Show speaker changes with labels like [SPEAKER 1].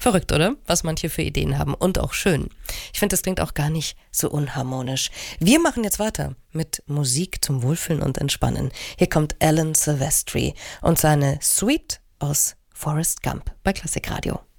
[SPEAKER 1] Verrückt, oder? Was manche für Ideen haben und auch schön. Ich finde, das klingt auch gar nicht so unharmonisch. Wir machen jetzt weiter mit Musik zum Wohlfühlen und Entspannen. Hier kommt Alan Silvestri und seine Suite aus Forrest Gump bei Klassikradio.